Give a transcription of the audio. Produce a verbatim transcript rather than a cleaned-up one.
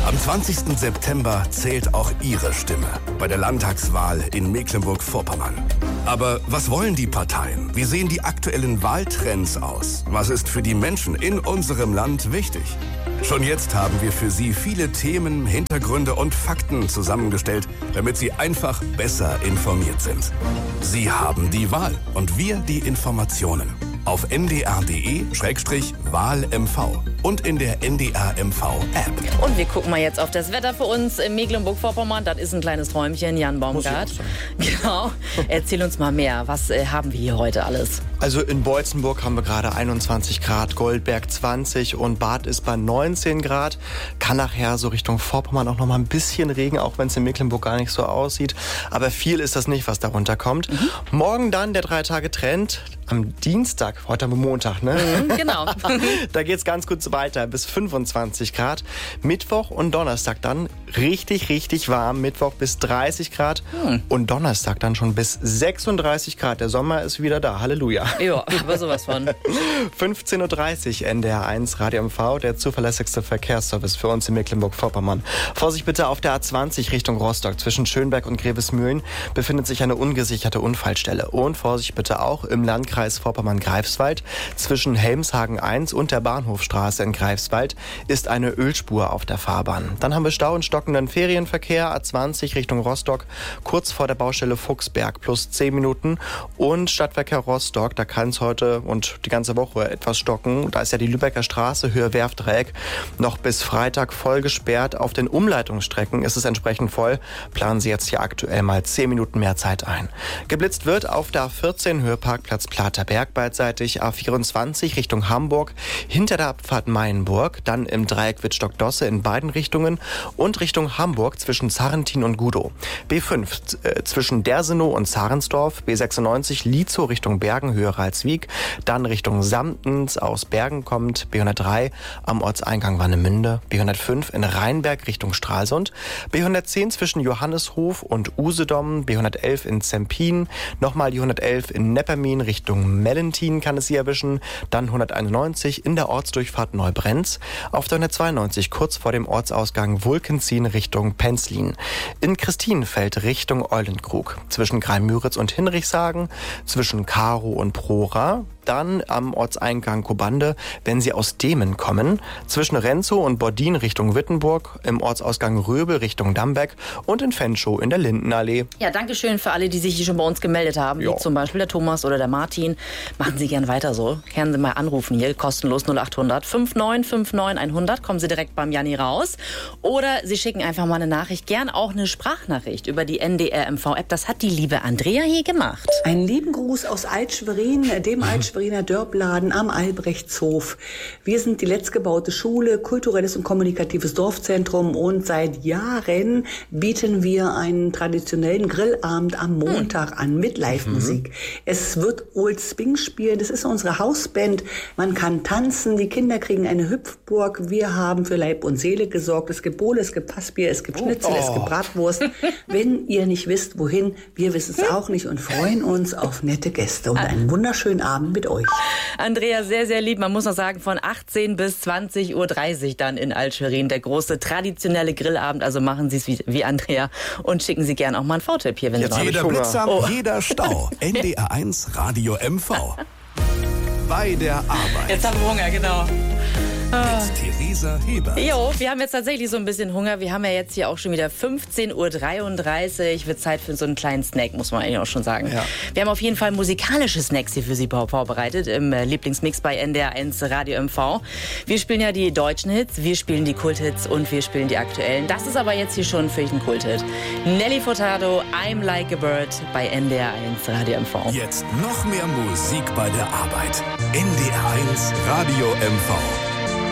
Am zwanzigsten September zählt auch Ihre Stimme bei der Landtagswahl in Mecklenburg-Vorpommern. Aber was wollen die Parteien? Wie sehen die aktuellen Wahltrends aus? Was ist für die Menschen in unserem Land wichtig? Schon jetzt haben wir für Sie viele Themen, Hintergründe und Fakten zusammengestellt, damit Sie einfach besser informiert sind. Sie haben die Wahl und wir die Informationen. Auf n d r punkt d e Schrägstrich Wahl M V und in der N D R M V-App. Und wir gucken mal jetzt auf das Wetter für uns in Mecklenburg-Vorpommern. Das ist ein kleines Träumchen, Jan Baumgart. Genau. Erzähl uns mal mehr. Was äh, haben wir hier heute alles? Also in Beutzenburg haben wir gerade einundzwanzig Grad, Goldberg zwanzig und Bad ist bei neunzehn Grad. Kann nachher so Richtung Vorpommern auch noch mal ein bisschen Regen, auch wenn es in Mecklenburg gar nicht so aussieht. Aber viel ist das nicht, was darunter kommt. Mhm. Morgen dann der Drei-Tage-Trend. Am Dienstag, heute am Montag, ne? Mhm, genau. Da geht's ganz gut weiter, bis fünfundzwanzig Grad. Mittwoch und Donnerstag dann richtig, richtig warm. Mittwoch bis dreißig Grad mhm. und Donnerstag dann schon bis sechsunddreißig Grad. Der Sommer ist wieder da, Halleluja. Ja, aber sowas von. fünfzehn Uhr dreißig, N D R eins Radio M V, der zuverlässigste Verkehrsservice für uns in Mecklenburg-Vorpommern. Vorsicht bitte auf der A zwanzig Richtung Rostock. Zwischen Schönberg und Grevesmühlen befindet sich eine ungesicherte Unfallstelle. Und Vorsicht bitte auch im Landkreis Vorpommern-Greifswald. Zwischen Helmshagen eins und der Bahnhofstraße in Greifswald ist eine Ölspur auf der Fahrbahn. Dann haben wir Stau und stockenden Ferienverkehr, A zwanzig Richtung Rostock, kurz vor der Baustelle Fuchsberg, plus zehn Minuten. Und Stadtverkehr Rostock, da kann es heute und die ganze Woche etwas stocken. Da ist ja die Lübecker Straße, Höhe Werftdreieck, noch bis Freitag voll gesperrt. Auf den Umleitungsstrecken ist es entsprechend voll. Planen Sie jetzt hier aktuell mal zehn Minuten mehr Zeit ein. Geblitzt wird auf der A vierzehn, Höhe Parkplatz Platerberg, beidseitig A vierundzwanzig Richtung Hamburg, hinter der Abfahrt Mayenburg, dann im Dreieck Wittstock-Dosse in beiden Richtungen und Richtung Hamburg zwischen Zarrentin und Gudow. B fünf äh, zwischen Dersenow und Zarensdorf, B sechsundneunzig Lietzow Richtung Bergen, Höhe Ralswiek, dann Richtung Samtens aus Bergen kommt, B hundertdrei am Ortseingang Warnemünde, B hundertfünf in Rheinberg Richtung Stralsund, B hundertzehn zwischen Johanneshof und Usedom, B hundertelf in Zempin, nochmal die hundertelf in Neppermin Richtung Mellentin kann es Sie erwischen, dann hunderteinundneunzig in der Ortsdurchfahrt Neubrenz, auf der hundertzweiundneunzig kurz vor dem Ortsausgang Vulkenzien Richtung Penzlin, in Christinenfeld Richtung Eulenkrug, zwischen Greimüritz und Hinrichshagen, zwischen Karow und Prora, dann am Ortseingang Kobande, wenn Sie aus Demen kommen, zwischen Renzow und Bordin Richtung Wittenburg, im Ortsausgang Röbel Richtung Dambeck und in Fenschow in der Lindenallee. Ja, danke schön für alle, die sich hier schon bei uns gemeldet haben, jo. Wie zum Beispiel der Thomas oder der Martin. Machen Sie gern weiter so. Können Sie mal anrufen hier, kostenlos null acht hundert neunundfünfzig neunundfünfzig hundert. Kommen Sie direkt beim Janni raus. Oder Sie schicken einfach mal eine Nachricht, gern auch eine Sprachnachricht über die N D R M V-App. Das hat die liebe Andrea hier gemacht. Einen lieben Gruß aus Alt-Schwerin, dem Alt-Schweriner Dörpladen am Albrechtshof. Wir sind die letztgebaute Schule, kulturelles und kommunikatives Dorfzentrum und seit Jahren bieten wir einen traditionellen Grillabend am Montag hm. an mit Live-Musik. Mhm. Es wird Old Sping spielen, das ist unsere Hausband. Man kann tanzen, die Kinder kriegen eine Hüpfburg. Wir haben für Leib und Seele gesorgt. Es gibt Bowle, es gibt Passbier, es gibt Schnitzel, oh. es gibt Bratwurst. Wenn ihr nicht wisst, wohin, wir wissen es auch nicht und freuen uns auf nette Gäste und einen wunderschönen Abend mit euch. Andrea, sehr, sehr lieb. Man muss noch sagen, von achtzehn bis zwanzig Uhr dreißig dann in Alt-Schwerin. Der große traditionelle Grillabend. Also machen Sie es wie, wie Andrea und schicken Sie gerne auch mal einen V-Tipp hier, wenn Jetzt Sie jeder Blitzsamt, oh. jeder Stau. N D R eins Radio M V. Bei der Arbeit. Jetzt haben wir Hunger, genau. Mit Theresa Hebert. Jo, wir haben jetzt tatsächlich so ein bisschen Hunger. Wir haben ja jetzt hier auch schon wieder fünfzehn Uhr dreiunddreißig. Wird Zeit für so einen kleinen Snack, muss man eigentlich auch schon sagen. Ja. Wir haben auf jeden Fall musikalische Snacks hier für Sie vorbereitet im Lieblingsmix bei N D R eins Radio M V. Wir spielen ja die deutschen Hits, wir spielen die Kulthits und wir spielen die aktuellen. Das ist aber jetzt hier schon für ein Kulthit. Nelly Furtado, I'm Like a Bird bei N D R eins Radio M V. Jetzt noch mehr Musik bei der Arbeit. N D R eins Radio M V.